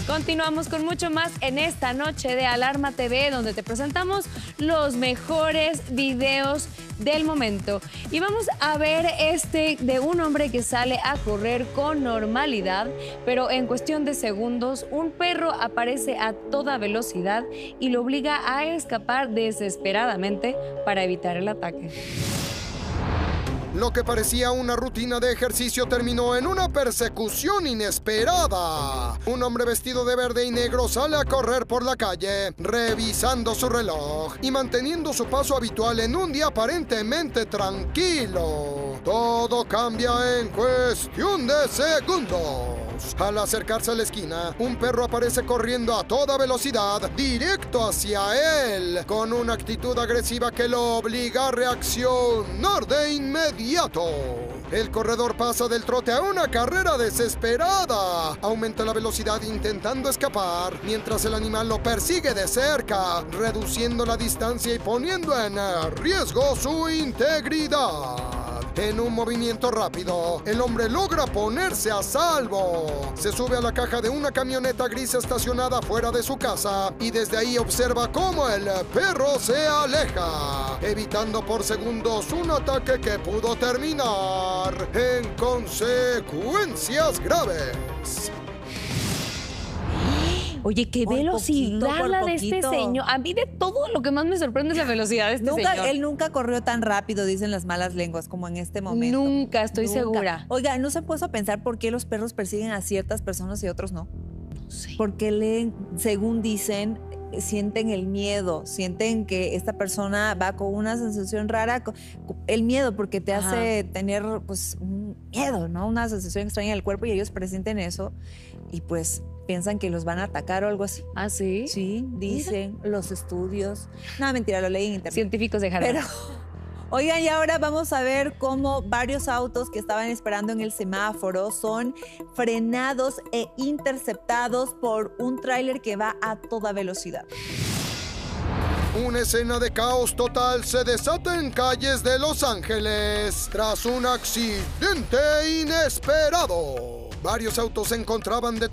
Continuamos con mucho más en esta noche de Alarma TV, donde te presentamos los mejores videos del momento. Y vamos a ver este de un hombre que sale a correr con normalidad, pero en cuestión de segundos, un perro aparece a toda velocidad y lo obliga a escapar desesperadamente para evitar el ataque. Lo que parecía una rutina de ejercicio terminó en una persecución inesperada. Un hombre vestido de verde y negro sale a correr por la calle, revisando su reloj y manteniendo su paso habitual en un día aparentemente tranquilo. Todo cambia en cuestión de segundos. Al acercarse a la esquina, un perro aparece corriendo a toda velocidad directo hacia él, con una actitud agresiva que lo obliga a reaccionar de inmediato. El corredor pasa del trote a una carrera desesperada. Aumenta la velocidad intentando escapar, mientras el animal lo persigue de cerca, reduciendo la distancia y poniendo en riesgo su integridad. En un movimiento rápido, el hombre logra ponerse a salvo. Se sube a la caja de una camioneta gris estacionada fuera de su casa y desde ahí observa cómo el perro se aleja, evitando por segundos un ataque que pudo terminar en consecuencias graves. Oye, qué velocidad la de este señor. A mí de todo lo que más me sorprende es la velocidad de este señor. Él nunca corrió tan rápido, dicen las malas lenguas, como en este momento. Nunca, estoy segura. Oiga, ¿no se ha puesto a pensar por qué los perros persiguen a ciertas personas y otros no? Sí. Porque según dicen, sienten el miedo, sienten que esta persona va con una sensación rara, el miedo porque te hace tener pues un miedo, ¿no? Una sensación extraña en el cuerpo y ellos presienten eso y pues piensan que los van a atacar o algo así. ¿Ah, sí? Sí, dicen los estudios. No, mentira, lo leí en internet. Científicos de Harvard. Pero, oigan, y ahora vamos a ver cómo varios autos que estaban esperando en el semáforo son frenados e interceptados por un tráiler que va a toda velocidad. Una escena de caos total se desata en calles de Los Ángeles tras un accidente inesperado. Varios autos se encontraban